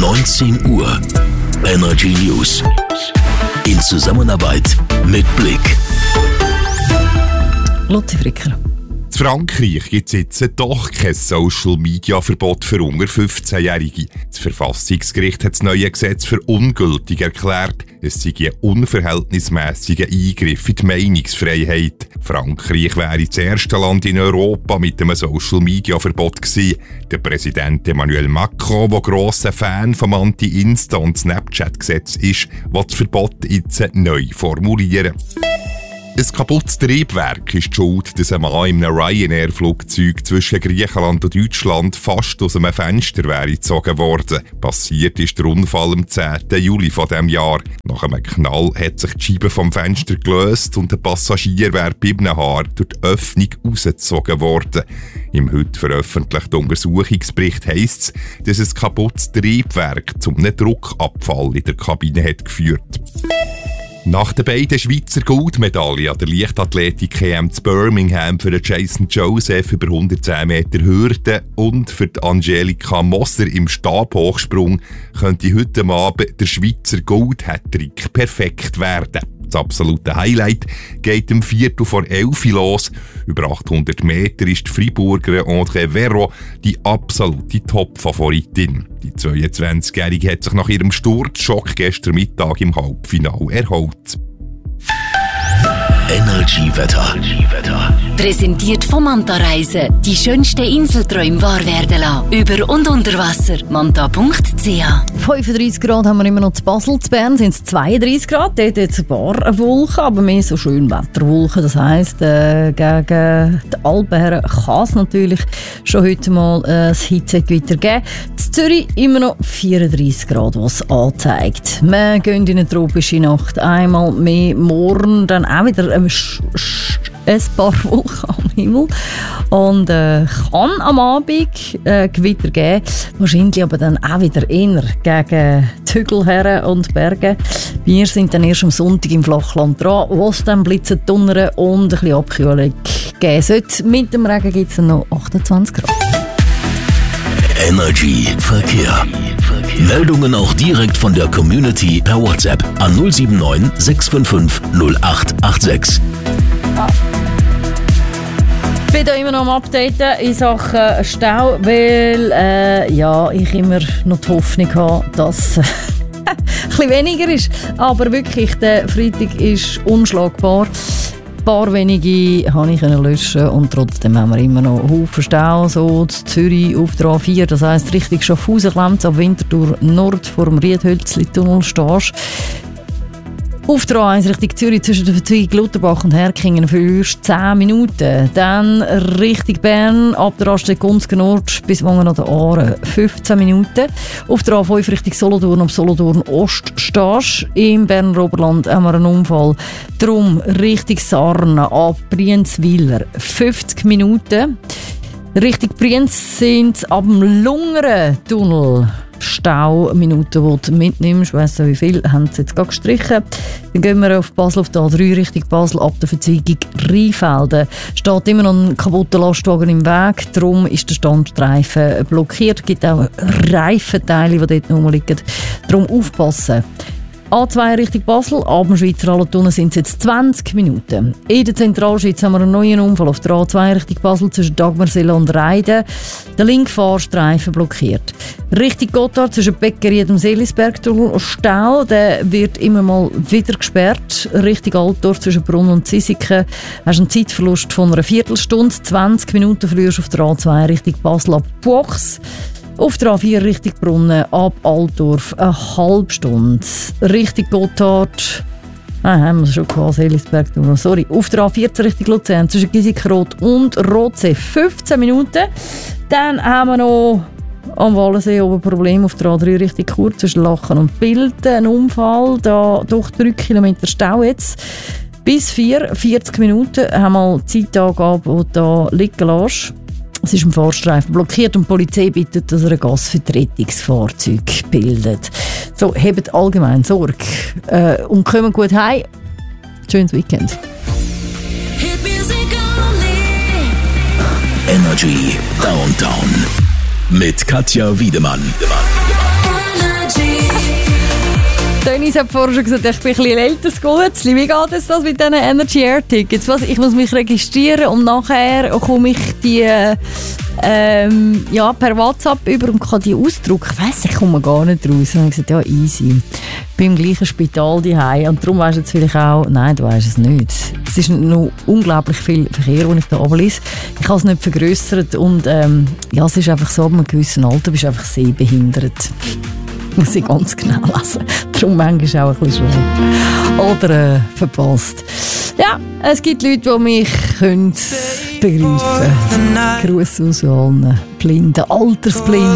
19 Uhr. Energy News. In Zusammenarbeit mit Blick. Luzi Fricker. In Frankreich gibt es jetzt doch kein Social-Media-Verbot für unter 15-Jährige. Das Verfassungsgericht hat das neue Gesetz für ungültig erklärt. Es sei ein unverhältnismäßiger Eingriff in die Meinungsfreiheit. Frankreich wäre das erste Land in Europa mit einem Social-Media-Verbot gewesen. Der Präsident Emmanuel Macron, der grosser Fan vom Anti-Insta- und Snapchat-Gesetz ist, will das Verbot jetzt neu formulieren. Ein kaputtes Triebwerk ist die Schuld, dass ein Mann in einem Ryanair-Flugzeug zwischen Griechenland und Deutschland fast aus einem Fenster wäre gezogen worden. Passiert ist der Unfall am 10. Juli von diesem Jahr. Nach einem Knall hat sich die Scheibe vom Fenster gelöst und der Passagier wäre bei einem Haar durch die Öffnung rausgezogen worden. Im heute veröffentlichten Untersuchungsbericht heisst es, dass ein kaputtes Triebwerk zu einem Druckabfall in der Kabine hat geführt. Nach den beiden Schweizer Goldmedaillen an der Leichtathletik-EM zu Birmingham für Jason Joseph über 110 Meter Hürde und für die Angelika Moser im Stabhochsprung könnte heute Abend der Schweizer Gold-Hattrick perfekt werden. Das absolute Highlight geht um 11:45 los. Über 800 Meter ist die Freiburger André Vero die absolute Top-Favoritin. Die 22-Jährige hat sich nach ihrem Sturzschock gestern Mittag im Halbfinale erholt. Energy-Wetter. Präsentiert von Manta Reisen. Die schönsten Inselträume wahr werden lassen. Über und unter Wasser. Manta.ch 35 Grad haben wir immer noch zu Basel. Zu Bern sind es 32 Grad. Dort jetzt ein paar Wolken, aber mehr so Schönwetterwolken. Das heisst, gegen die Alpen her kann es natürlich schon heute mal ein Hitzegewitter geben. In Zürich immer noch 34 Grad, was anzeigt. Wir gehen in eine tropische Nacht. Einmal mehr morgen, dann auch wieder ein paar Wolken am Himmel und kann am Abend Gewitter geben, wahrscheinlich aber dann auch wieder eher gegen die Hügel her und Berge. Wir sind dann erst am Sonntag im Flachland dran, wo es dann blitzen, donnern und ein bisschen Abkühlung geben sollte. Mit dem Regen gibt es dann noch 28 Grad. Energy Verkehr. Meldungen auch direkt von der Community per WhatsApp an 079 655 0886. Ich bin da immer noch am Updaten in Sachen Stau, weil ich immer noch die Hoffnung habe, dass ein bisschen weniger ist. Aber wirklich, der Freitag ist unschlagbar. Ein paar wenige konnte ich löschen und trotzdem haben wir immer noch Haufen Stau, so in Zürich auf der A4, das heisst Richtung Schaffhausen, Klemz ab Winterthur Nord vor dem Riedhölzli-Tunnel stehst. Auf der A1 Richtung Zürich zwischen der Verzweigung Lutherbach und Herkingen für 10 Minuten. Dann Richtung Bern ab der Raststätte Gunzgen Nord bis Wangen an der Aare 15 Minuten. Auf der A5 Richtung Solothurn ab Solothurn Ost stehst. Im Berner Oberland haben wir einen Unfall. Darum Richtung Sarne ab Brienzwiller 50 Minuten. Richtung Brienz sind ab dem Lungeren-Tunnel Stauminuten, die du mitnimmst. Ich weiss nicht, wie viel haben sie jetzt gerade gestrichen. Dann gehen wir auf Basel auf der A3 Richtung Basel ab der Verzweigung Rheinfelden. Steht immer noch ein kaputter Lastwagen im Weg, darum ist der Standstreifen blockiert. Es gibt auch Reifenteile, die dort rumliegen. Darum aufpassen. A2 Richtung Basel, ab dem Schweizer Hallentunnel sind es jetzt 20 Minuten. In der Zentralschweiz haben wir einen neuen Unfall auf der A2 Richtung Basel zwischen Dagmarsilla und Reiden. Der linke Fahrstreifen blockiert. Richtung Gotthard zwischen Beckeried und Seelisberg-Tunnel Stau, der wird immer mal wieder gesperrt. Richtung Altdorf zwischen Brunn und Zisiken hast du einen Zeitverlust von einer Viertelstunde. 20 Minuten verlierst auf der A2 Richtung Basel ab Buchs. Auf der A4 Richtung Brunnen ab Altdorf eine halbe Stunde. Richtung Gotthard haben wir es schon gehabt, Seelisberg. Sorry. Auf der A14 Richtung Luzern zwischen Giesigrod und Rotsee 15 Minuten. Dann haben wir noch am Wallensee ein Problem auf der A3 Richtung Chur zwischen Lachen und Bilden. Ein Unfall, da durch 3 Kilometer Stau jetzt. Bis 40 Minuten haben wir Zeitangabe, die da liegen lässt. Es ist im Fahrstreifen blockiert und die Polizei bittet, dass er ein Gasvertretungsfahrzeug bildet. So, habt allgemein Sorge und kommen gut heim. Schönes Weekend. Energy Downtown mit Katja Wiedemann. Dennis hat vorher schon gesagt, ich bin ein bisschen älteres Gutzli. Wie geht es das mit diesen Energy Air Tickets? Was, ich muss mich registrieren und nachher komme ich die per WhatsApp über und kann die ausdrucken. Ich weiss, ich komme gar nicht raus. Und ich habe gesagt, ja, easy. Ich bin im gleichen Spital daheim und darum weisst du jetzt vielleicht auch, nein, du weisst es nicht. Es ist noch unglaublich viel Verkehr, den ich da ablese. Ich habe es nicht vergrössert und es ist einfach so, ab einem gewissen Alter bist du einfach sehbehindert. Muss ich ganz genau lesen. Darum manchmal auch ein bisschen schwer. Oder verpasst. Ja, es gibt Leute, die mich begreifen können. Gruß aus allen Blinden, Altersblinden.